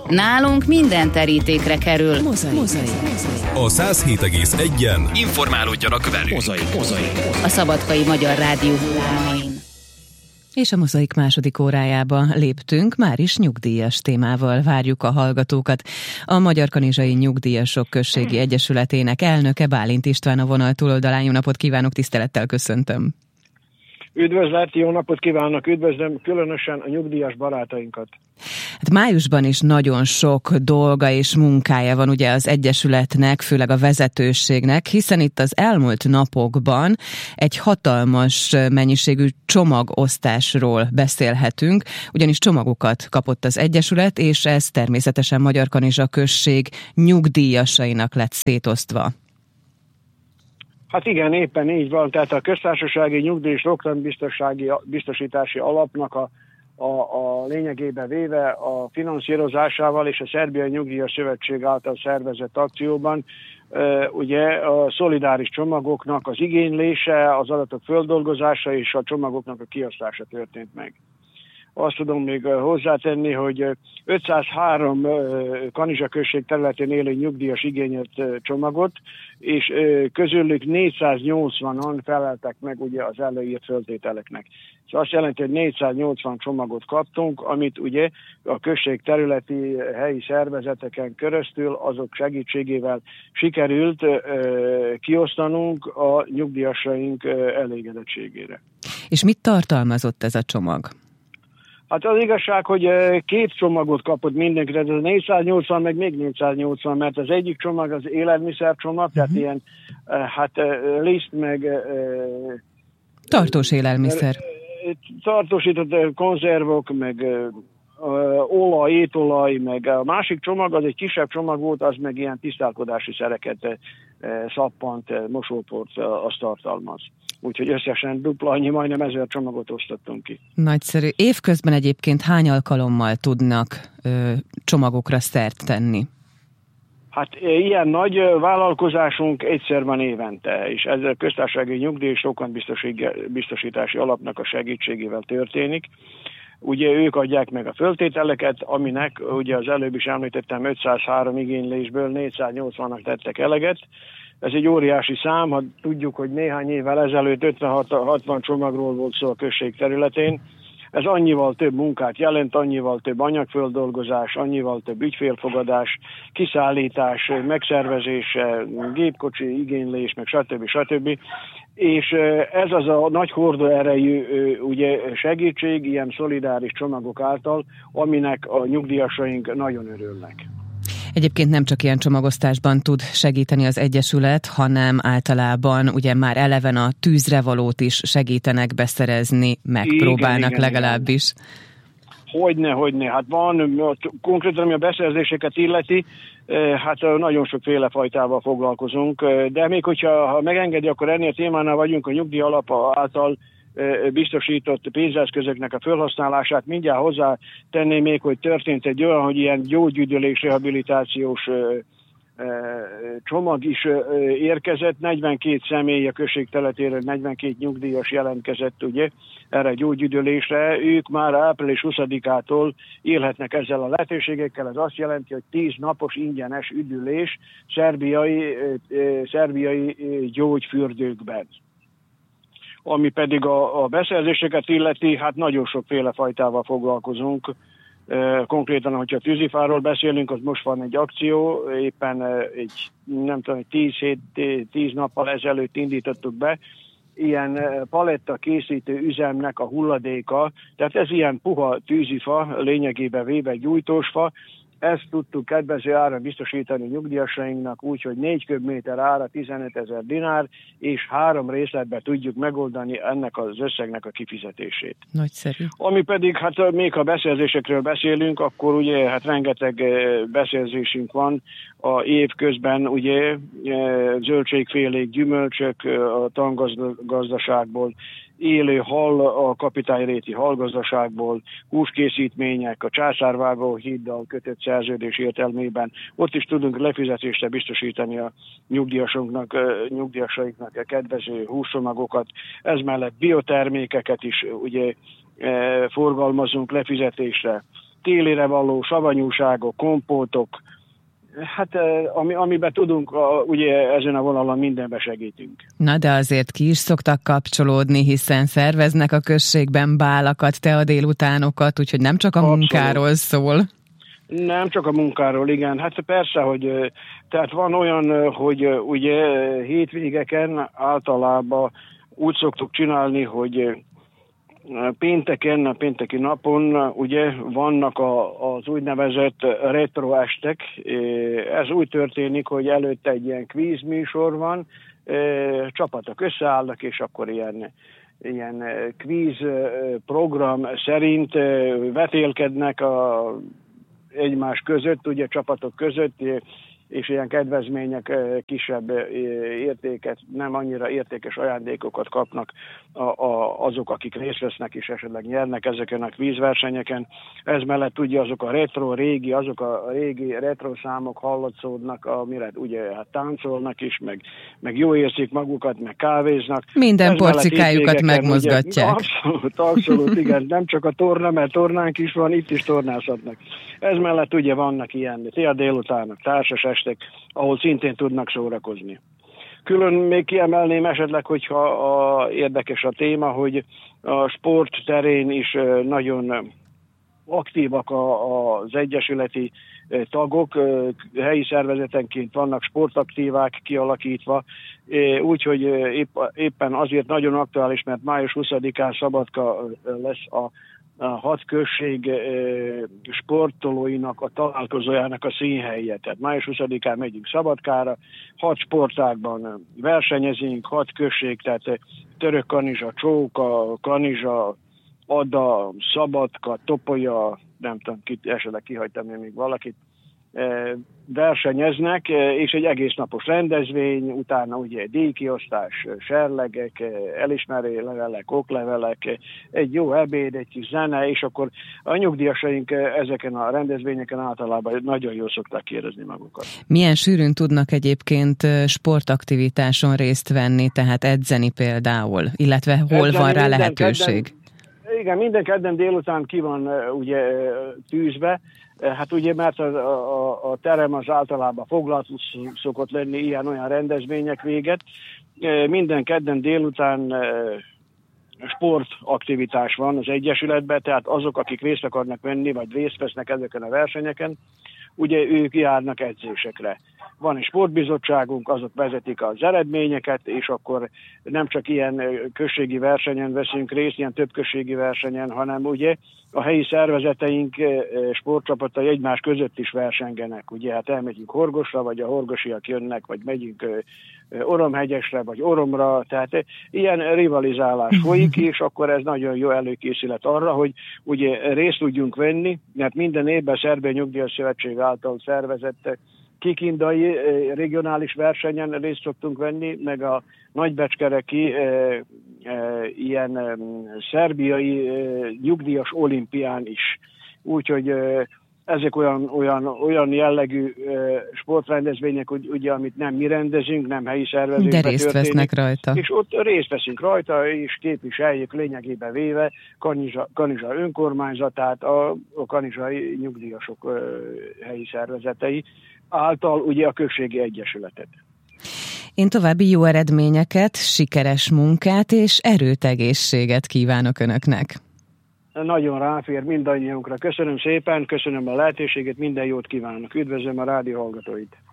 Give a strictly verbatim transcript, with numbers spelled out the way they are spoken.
Nálunk minden terítékre kerül. Mozaik. Mozaik. A száz hét egész egyen informálódjanak velünk. Mozaik. Mozaik. A Szabadkai Magyar Rádió hullámain. És a Mozaik második órájába léptünk, már is nyugdíjas témával várjuk a hallgatókat. A Magyar Kanizsai Nyugdíjasok Községi Egyesületének elnöke Bálint István a vonal túloldalán. Jó napot kívánok, tisztelettel köszöntöm. Üdvözlet, jó napot kívánok, üdvözlöm különösen a nyugdíjas barátainkat. Hát májusban is nagyon sok dolga és munkája van ugye az Egyesületnek, főleg a vezetőségnek, hiszen itt az elmúlt napokban egy hatalmas mennyiségű csomagosztásról beszélhetünk, ugyanis csomagokat kapott az Egyesület, és ez természetesen Magyar Kanizsa Község nyugdíjasainak lett szétosztva. Hát igen, éppen így van, tehát a Köztársasági Nyugdíj és Oktatásbiztossági Biztosítási Alapnak a, a, a lényegébe véve a finanszírozásával és a Szerbiai Nyugdíjas Szövetség által szervezett akcióban uh, ugye a szolidáris csomagoknak az igénylése, az adatok földolgozása és a csomagoknak a kiosztása történt meg. Azt tudom még hozzátenni, hogy ötszázhárom Kanizsa község területén élő nyugdíjas igényelt csomagot, és közülük négyszáznyolcvanan feleltek meg ugye az előírt föltételeknek. Ez azt jelenti, hogy négyszáznyolcvan csomagot kaptunk, amit ugye a község területi helyi szervezeteken keresztül azok segítségével sikerült kiosztanunk a nyugdíjasaink elégedettségére. És mit tartalmazott ez a csomag? Hát az igazság, hogy két csomagot kapott mindenkire, ez a négyszáznyolcvan, meg még négyszáznyolcvan, mert az egyik csomag az élelmiszer csomag, uh-huh. tehát ilyen hát liszt, meg... Tartós élelmiszer. Tartósított konzervok, meg olaj, étolaj, meg a másik csomag, az egy kisebb csomag volt, az meg ilyen tisztálkodási szereket, szappant, mosóport, azt tartalmaz. Úgyhogy összesen dupla annyi, majdnem ezer csomagot osztottunk ki. Nagyszerű. Évközben egyébként hány alkalommal tudnak ö, csomagokra szert tenni? Hát ilyen nagy vállalkozásunk egyszer van évente, és ez a Köztársasági Nyugdíj és Oktatásbiztosítási Alapnak a segítségével történik. Ugye ők adják meg a föltételeket, aminek ugye az előbb is említettem ötszázhárom igénylésből négyszáznyolcvannak tettek eleget. Ez egy óriási szám, ha tudjuk, hogy néhány évvel ezelőtt ötven-hatvan csomagról volt szó a község területén. Ez annyival több munkát jelent, annyival több anyagföldolgozás, annyival több ügyfélfogadás, kiszállítás, megszervezése, gépkocsi igénylés, meg stb. stb. És ez az a nagy hordóerejű ugye, segítség ilyen szolidáris csomagok által, aminek a nyugdíjasaink nagyon örülnek. Egyébként nem csak ilyen csomagosztásban tud segíteni az Egyesület, hanem általában ugye már eleven a tűzrevalót is segítenek beszerezni, megpróbálnak igen, legalábbis. Igen. Hogyne, hogyne. Hát van, konkrétan ami a beszerzéseket illeti, hát nagyon sokféle fajtával foglalkozunk, de még hogyha ha megengedi, akkor ennél a témánál vagyunk, a nyugdíj alap által biztosított pénzeszközöknek a felhasználását. Mindjárt hozzá tenném még, hogy történt egy olyan, hogy ilyen gyógyüdülés, rehabilitációs csomag is érkezett. negyvenkét személy a község területéről, negyvenkét nyugdíjas jelentkezett ugye erre a gyógyüdülésre. Ők már április huszadikától élhetnek ezzel a lehetőségekkel. Ez azt jelenti, hogy tíz napos ingyenes üdülés szerbiai, szerbiai gyógyfürdőkben. Ami pedig a, a beszerzéseket illeti, hát nagyon sokféle fajtával foglalkozunk. E, konkrétan, hogyha tűzifáról beszélünk, az most van egy akció, éppen egy, nem tudom, tíz, hét, tíz nappal ezelőtt indítottuk be, ilyen paletta készítő üzemnek a hulladéka, tehát ez ilyen puha tűzifa, lényegében véve gyújtósfa. Ezt tudtuk kedvező ára biztosítani nyugdíjasainknak úgy, hogy négy köbméter ára tizenötezer dinár, és három részletben tudjuk megoldani ennek az összegnek a kifizetését. Nagyszerű. Ami pedig, hát még ha beszerzésekről beszélünk, akkor ugye hát rengeteg beszerzésünk van a év közben, ugye zöldségfélék, gyümölcsök a tangazdaságból, élő hal a kapitányréti halgazdaságból, húskészítmények a Császárvágó híddal kötött szerződés értelmében. Ott is tudunk lefizetésre biztosítani a nyugdíjasoknak, nyugdíjasaiknak a kedvező húscsomagokat. Ez mellett biotermékeket is ugye forgalmazunk lefizetésre. télire való savanyúságok, kompótok, hát ami, amiben tudunk, a, ugye ezen a vonalon mindenbe segítünk. Na de azért ki is szoktak kapcsolódni, hiszen szerveznek a községben bálakat, te a délutánokat, úgyhogy nem csak a Abszolút. munkáról szól. Nem csak a munkáról, igen. Hát persze, hogy tehát van olyan, hogy ugye hétvégeken általában úgy szoktuk csinálni, hogy pénteken, a pénteki napon ugye vannak a, az úgynevezett retro estek. Ez úgy történik, hogy előtte egy ilyen kvíz műsor van, csapatok összeállnak, és akkor ilyen, ilyen kvíz program szerint vetélkednek a egymás között, ugye csapatok között, és ilyen kedvezmények, kisebb értéket, nem annyira értékes ajándékokat kapnak a, a, azok, akik részt vesznek és esetleg nyernek ezeken a kvízversenyeken. Ez mellett ugye azok a retro, régi, azok a régi retro számok hallatszódnak, amire ugye hát táncolnak is, meg, meg jó érzik magukat, meg kávéznak. Minden porcikájukat megmozgatják. Ugye, abszolút, abszolút, igen. Nem csak a torna, mert tornánk is van, itt is tornázhatnak. Ez mellett ugye vannak ilyen tél délutánok, társas estek, ahol szintén tudnak szórakozni. Külön még kiemelném esetleg, hogyha a, érdekes a téma, hogy a sport terén is nagyon aktívak a, az egyesületi tagok, helyi szervezetenként vannak sportaktívák kialakítva, úgyhogy épp, éppen azért nagyon aktuális, mert május huszadikán Szabadka lesz a a hat község e, sportolóinak a találkozójának a színhelye. Tehát május huszadikán megyünk Szabadkára, hat sportágban versenyezünk, hat község, tehát Török Kanizsa, Csóka, Kanizsa, Ada, Szabadka, Topolya, nem tudom, kit, esetleg kihagytam én még valakit, e, versenyeznek, és egy egész napos rendezvény, utána ugye díjkiosztás, serlegek, elismerő levelek, oklevelek, egy jó ebéd, egy kis zene, és akkor a nyugdíjasaink ezeken a rendezvényeken általában nagyon jól szokták érezni magukat. Milyen sűrűn tudnak egyébként sportaktivitáson részt venni, tehát edzeni például, illetve hol edzeni van rá lehetőség? Kedden, igen, minden kedden délután ki van ugye tűzve. Hát ugye, mert a, a, a terem az általában foglalt szokott lenni ilyen-olyan rendezvények véget. Minden kedden délután sportaktivitás van az Egyesületben, tehát azok, akik részt akarnak venni, vagy részt vesznek ezeken a versenyeken, ugye ők járnak edzésekre. Van egy sportbizottságunk, azok vezetik az eredményeket, és akkor nem csak ilyen községi versenyen veszünk részt, ilyen több községi versenyen, hanem ugye a helyi szervezeteink sportcsapatai egymás között is versengenek. Ugye hát elmegyünk Horgosra, vagy a horgosiak jönnek, vagy megyünk Oromhegyesre, vagy Oromra, tehát ilyen rivalizálás folyik, és akkor ez nagyon jó előkészület arra, hogy ugye részt tudjunk venni, mert minden évben a Szerb Nyugdíjas Szövetség által szervezett kikindai regionális versenyen részt szoktunk venni, meg a nagybecskereki e, e, ilyen e, szerbiai e, nyugdíjas olimpián is. Úgyhogy e, ezek olyan, olyan, olyan jellegű e, sportrendezvények, úgy, ugye, amit nem mi rendezünk, nem helyi szervezésben de részt történik, vesznek rajta. És ott részt veszünk rajta, és képviseljük lényegében véve Kanizsa, Kanizsa önkormányzatát, a, a kanizsai nyugdíjasok e, helyi szervezetei által ugye a községi egyesületet. Én további jó eredményeket, sikeres munkát és erőtegészséget kívánok Önöknek. Nagyon ráfér mindannyiunkra. Köszönöm szépen, köszönöm a lehetőséget, minden jót kívánok. Üdvözlöm a rádió hallgatóit.